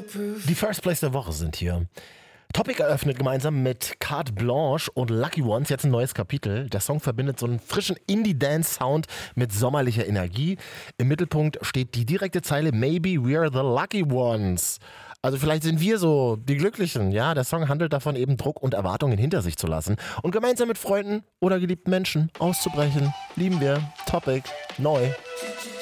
Die First Place der Woche sind hier. Topic eröffnet gemeinsam mit Carte Blanche und Lucky Ones jetzt ein neues Kapitel. Der Song verbindet so einen frischen Indie-Dance-Sound mit sommerlicher Energie. Im Mittelpunkt steht die direkte Zeile Maybe we're the Lucky Ones. Also vielleicht sind wir so die Glücklichen, ja. Der Song handelt davon, eben Druck und Erwartungen hinter sich zu lassen und gemeinsam mit Freunden oder geliebten Menschen auszubrechen. Lieben wir. Topic. Neu.